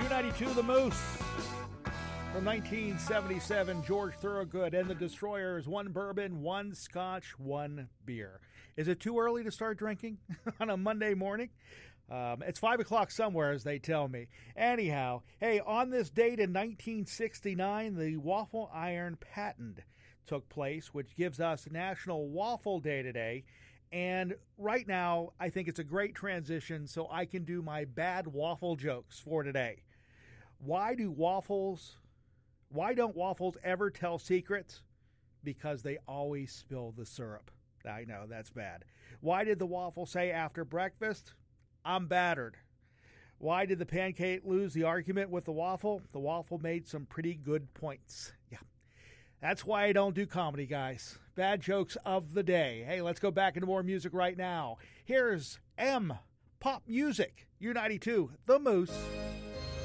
U92 The Moose from 1977, George Thorogood and the Destroyers, one bourbon, one scotch, one beer. Is it too early to start drinking on a Monday morning? It's 5 o'clock somewhere, as they tell me. Anyhow, hey, on this date in 1969, the waffle iron patent took place, which gives us National Waffle Day today. And right now, I think it's a great transition so I can do my bad waffle jokes for today. Why don't waffles ever tell secrets? Because they always spill the syrup. I know, that's bad. Why did the waffle say after breakfast, I'm battered? Why did the pancake lose the argument with the waffle? The waffle made some pretty good points. Yeah. That's why I don't do comedy, guys. Bad jokes of the day. Hey, let's go back into more music right now. Here's M Pop Music, U92, The Moose.